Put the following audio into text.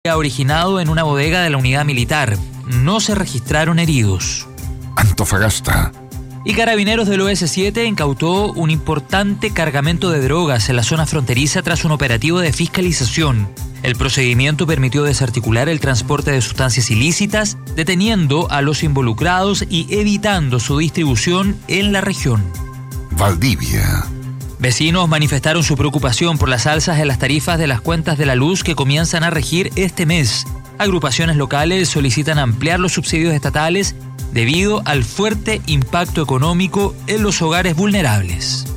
originado en una bodega de la unidad militar. No se registraron heridos. Antofagasta. Y Carabineros del OS7 incautó un importante cargamento de drogas en la zona fronteriza tras un operativo de fiscalización. El procedimiento permitió desarticular el transporte de sustancias ilícitas, deteniendo a los involucrados y evitando su distribución en la región. Valdivia. Vecinos manifestaron su preocupación por las alzas en las tarifas de las cuentas de la luz que comienzan a regir este mes. Agrupaciones locales solicitan ampliar los subsidios estatales debido al fuerte impacto económico en los hogares vulnerables.